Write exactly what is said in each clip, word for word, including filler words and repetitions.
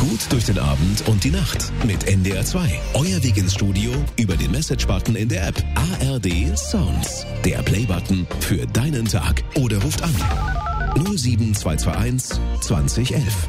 Gut durch den Abend und die Nacht mit N D R zwei. Euer Weg ins Studio über den Message-Button in der App. A R D Sounds. Der Play-Button für deinen Tag. Oder ruft an null sieben zwei zwei eins zwanzig elf.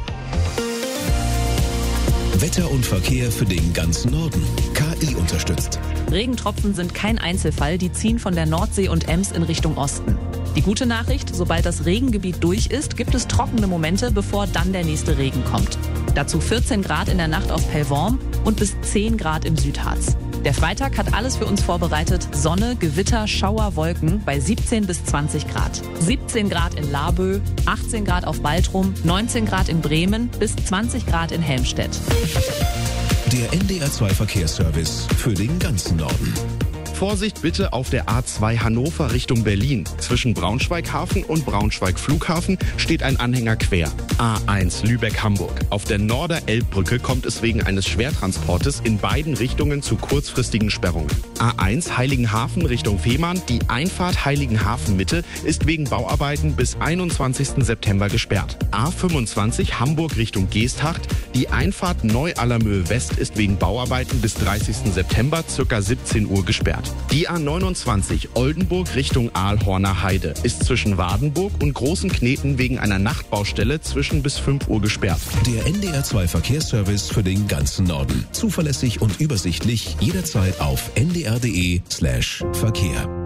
Wetter und Verkehr für den ganzen Norden. K I unterstützt. Regentropfen sind kein Einzelfall, die ziehen von der Nordsee und Ems in Richtung Osten. Die gute Nachricht, sobald das Regengebiet durch ist, gibt es trockene Momente, bevor dann der nächste Regen kommt. Dazu vierzehn Grad in der Nacht auf Pellworm und bis zehn Grad im Südharz. Der Freitag hat alles für uns vorbereitet. Sonne, Gewitter, Schauer, Wolken bei siebzehn bis zwanzig Grad. siebzehn Grad in Laabö, achtzehn Grad auf Baltrum, neunzehn Grad in Bremen bis zwanzig Grad in Helmstedt. Der N D R zwei Verkehrsservice für den ganzen Norden. Vorsicht bitte auf der A zwei Hannover Richtung Berlin. Zwischen Braunschweig-Hafen und Braunschweig-Flughafen steht ein Anhänger quer. A eins Lübeck-Hamburg. Auf der Norder-Elbbrücke kommt es wegen eines Schwertransportes in beiden Richtungen zu kurzfristigen Sperrungen. A eins Heiligenhafen Richtung Fehmarn. Die Einfahrt Heiligenhafen-Mitte ist wegen Bauarbeiten bis einundzwanzigsten September gesperrt. A fünfundzwanzig Hamburg Richtung Geesthacht. Die Einfahrt Neu-Allermöhe West ist wegen Bauarbeiten bis dreißigsten September ca. siebzehn Uhr gesperrt. Die A neunundzwanzig Oldenburg Richtung Aalhorner Heide ist zwischen Wadenburg und Großen Kneten wegen einer Nachtbaustelle zwischen bis fünf Uhr gesperrt. Der N D R zwei Verkehrsservice für den ganzen Norden. Zuverlässig und übersichtlich jederzeit auf n d r punkt d e slash Verkehr.